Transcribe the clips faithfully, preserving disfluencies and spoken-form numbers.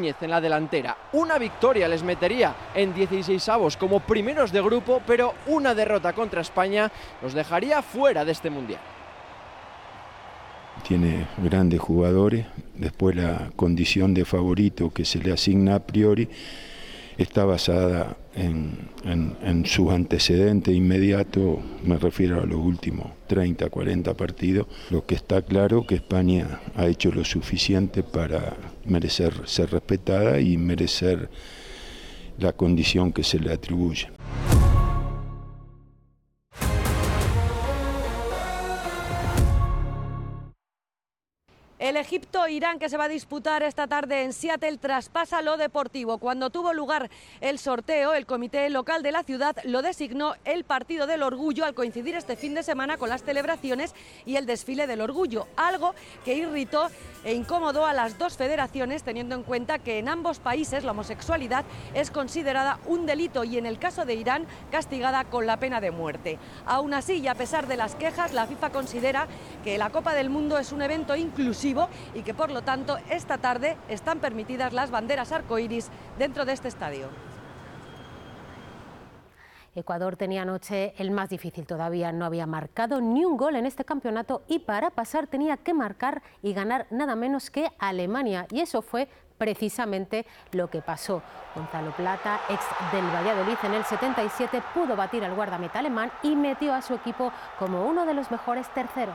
Núñez en la delantera. Una victoria les metería en dieciseisavos como primeros de grupo, pero una derrota contra España los dejaría fuera de este Mundial. Tiene grandes jugadores, después la condición de favorito que se le asigna a priori está basada en, en, en sus antecedentes inmediatos, me refiero a los últimos treinta, cuarenta partidos. Lo que está claro que España ha hecho lo suficiente para merecer ser respetada y merecer la condición que se le atribuye. El Egipto-Irán que se va a disputar esta tarde en Seattle traspasa lo deportivo. Cuando tuvo lugar el sorteo, el comité local de la ciudad lo designó el Partido del Orgullo al coincidir este fin de semana con las celebraciones y el desfile del orgullo, algo que irritó e incomodó a las dos federaciones, teniendo en cuenta que en ambos países la homosexualidad es considerada un delito y en el caso de Irán castigada con la pena de muerte. Aún así, y a pesar de las quejas, la FIFA considera que la Copa del Mundo es un evento inclusivo y que por lo tanto esta tarde están permitidas las banderas arcoíris dentro de este estadio. Ecuador tenía anoche el más difícil todavía, no había marcado ni un gol en este campeonato y para pasar tenía que marcar y ganar nada menos que Alemania, y eso fue precisamente lo que pasó. Gonzalo Plata, ex del Valladolid en el setenta y siete, pudo batir al guardameta alemán y metió a su equipo como uno de los mejores terceros.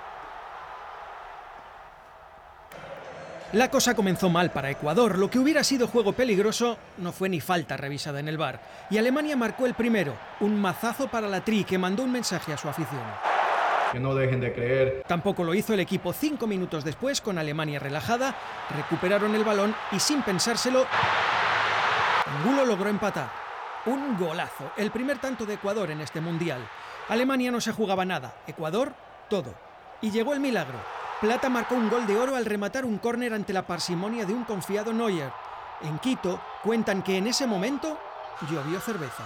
La cosa comenzó mal para Ecuador. Lo que hubiera sido juego peligroso no fue ni falta revisada en el V A R. Y Alemania marcó el primero, un mazazo para la Tri, que mandó un mensaje a su afición. Que no dejen de creer. Tampoco lo hizo el equipo. Cinco minutos después, con Alemania relajada, recuperaron el balón y sin pensárselo, Angulo logró empatar. Un golazo, el primer tanto de Ecuador en este Mundial. Alemania no se jugaba nada, Ecuador todo. Y llegó el milagro. Plata marcó un gol de oro al rematar un córner ante la parsimonia de un confiado Neuer. En Quito cuentan que en ese momento llovió cerveza.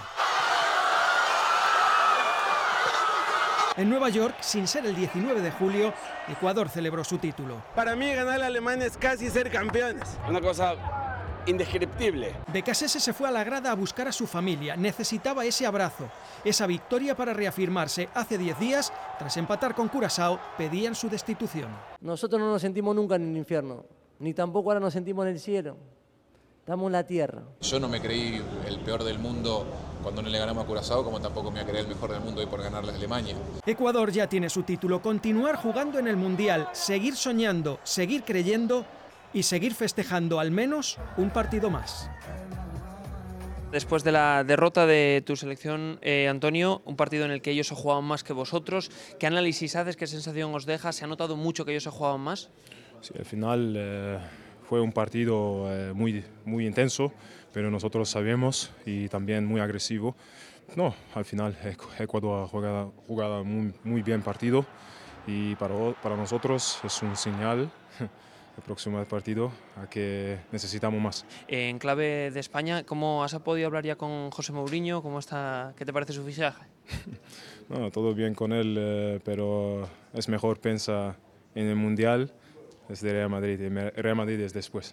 En Nueva York, sin ser el diecinueve de julio, Ecuador celebró su título. Para mí ganar a Alemania es casi ser campeones. Una cosa indescriptible. Becasese se fue a la grada a buscar a su familia. Necesitaba ese abrazo, esa victoria para reafirmarse. Hace diez días, tras empatar con Curazao, pedían su destitución. Nosotros no nos sentimos nunca en el infierno, ni tampoco ahora nos sentimos en el cielo. Estamos en la tierra. Yo no me creí el peor del mundo cuando no le ganamos a Curazao, como tampoco me voy a creer el mejor del mundo hoy por ganarle a Alemania. Ecuador ya tiene su título. Continuar jugando en el Mundial, seguir soñando, seguir creyendo y seguir festejando al menos un partido más. Después de la derrota de tu selección, eh, Antonio, un partido en el que ellos se jugaban más que vosotros, ¿qué análisis haces? ¿Qué sensación os deja? ¿Se ha notado mucho que ellos se jugaban más? Sí, al final eh, fue un partido eh, muy, muy intenso, pero nosotros sabemos y también muy agresivo. No, al final Ecuador ha jugado, jugado muy, muy bien partido y para, para nosotros es un señal el próximo partido a que necesitamos más. En clave de España, ¿cómo has podido hablar ya con José Mourinho? ¿Cómo está? ¿Qué te parece su fichaje? No, todo bien con él, eh, pero es mejor pensar en el Mundial desde Real Madrid. El Real Madrid es después.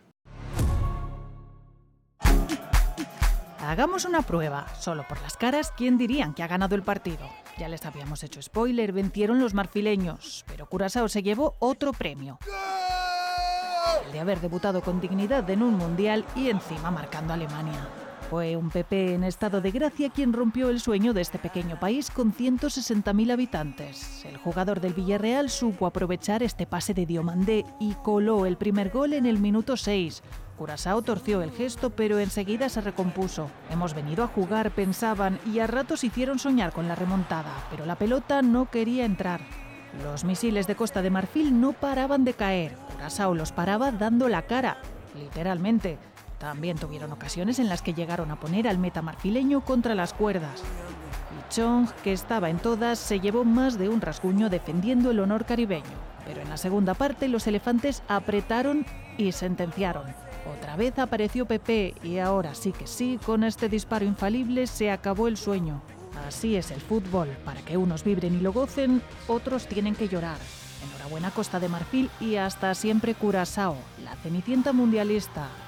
Hagamos una prueba. Solo por las caras, ¿quién dirían que ha ganado el partido? Ya les habíamos hecho spoiler, vencieron los marfileños, pero Curazao se llevó otro premio. El de haber debutado con dignidad en un Mundial y encima marcando a Alemania. Fue un Pepe en estado de gracia quien rompió el sueño de este pequeño país con ciento sesenta mil habitantes. El jugador del Villarreal supo aprovechar este pase de Diomandé y coló el primer gol en el minuto seis. Curazao torció el gesto, pero enseguida se recompuso. Hemos venido a jugar, pensaban, y a ratos hicieron soñar con la remontada, pero la pelota no quería entrar. Los misiles de Costa de Marfil no paraban de caer. Curazao los paraba dando la cara, literalmente. También tuvieron ocasiones en las que llegaron a poner al meta marfileño contra las cuerdas. Y Chong, que estaba en todas, se llevó más de un rasguño defendiendo el honor caribeño. Pero en la segunda parte los elefantes apretaron y sentenciaron. Otra vez apareció Pepe y ahora sí que sí, con este disparo infalible se acabó el sueño. Así es el fútbol, para que unos vibren y lo gocen, otros tienen que llorar. Enhorabuena Costa de Marfil y hasta siempre Curazao, la cenicienta mundialista.